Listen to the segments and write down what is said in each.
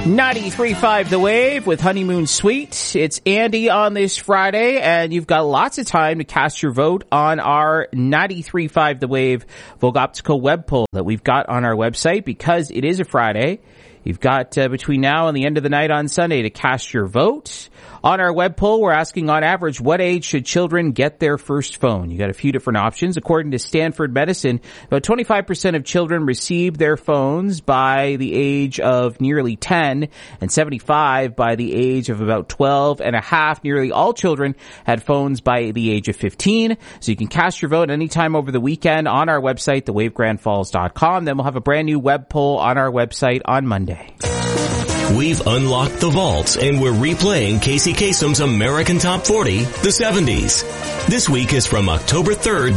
93.5 The Wave with Honeymoon Suite. It's Andy on this Friday, and you've got lots of time to cast your vote on our 93.5 The Wave Volgoptical web poll that we've got on our website. Because it is a Friday, you've got between now and the end of the night on Sunday to cast your vote. On our web poll, we're asking, on average, what age should children get their first phone? You got a few different options. According to Stanford Medicine, about 25% of children received their phones by the age of nearly 10, and 75% by the age of about 12 and a half. Nearly all children had phones by the age of 15. So you can cast your vote anytime over the weekend on our website, thewavegrandfalls.com. Then we'll have a brand new web poll on our website on Monday. We've unlocked the vaults and we're replaying Casey Kasem's American Top 40, the 70s. This week is from October 3rd,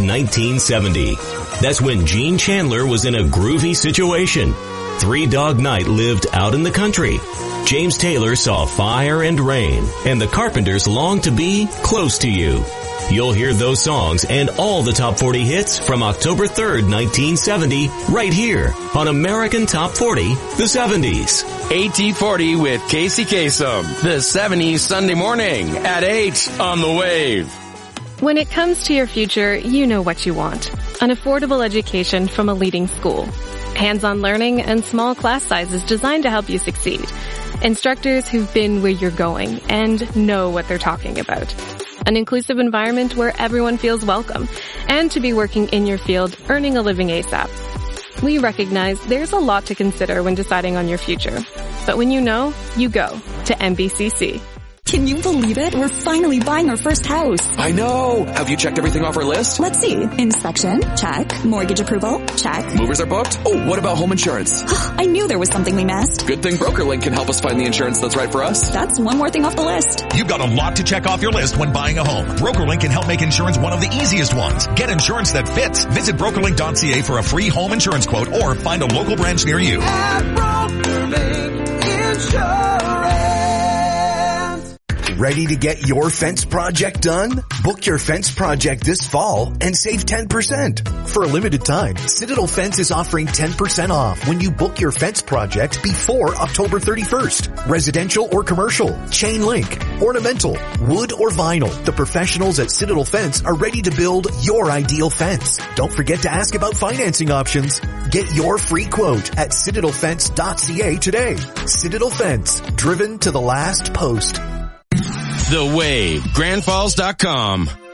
1970. That's when Gene Chandler was in a groovy situation. Three Dog Night lived out in the country. James Taylor saw Fire and Rain, and the Carpenters longed to be close to you. You'll hear those songs and all the top 40 hits from October 3rd, 1970, right here on American Top 40, the 70s. AT40 with Casey Kasem, the 70s Sunday morning at 8 on The Wave. When it comes to your future, you know what you want. An affordable education from a leading school. Hands-on learning and small class sizes designed to help you succeed. Instructors who've been where you're going and know what they're talking about. An inclusive environment where everyone feels welcome, and to be working in your field, earning a living ASAP. We recognize there's a lot to consider when deciding on your future. But when you know, you go to MBCC. Can you believe it? We're finally buying our first house. I know. Have you checked everything off our list? Let's see. Inspection? Check. Mortgage approval? Check. Movers are booked? Oh, what about home insurance? I knew there was something we missed. Good thing BrokerLink can help us find the insurance that's right for us. That's one more thing off the list. You've got a lot to check off your list when buying a home. BrokerLink can help make insurance one of the easiest ones. Get insurance that fits. Visit BrokerLink.ca for a free home insurance quote or find a local branch near you. At BrokerLink Insurance. Ready to get your fence project done? Book your fence project this fall and save 10%. For a limited time, Citadel Fence is offering 10% off when you book your fence project before October 31st. Residential or commercial, chain link, ornamental, wood or vinyl. The professionals at Citadel Fence are ready to build your ideal fence. Don't forget to ask about financing options. Get your free quote at citadelfence.ca today. Citadel Fence, driven to the last post. The Wave, grandfalls.com.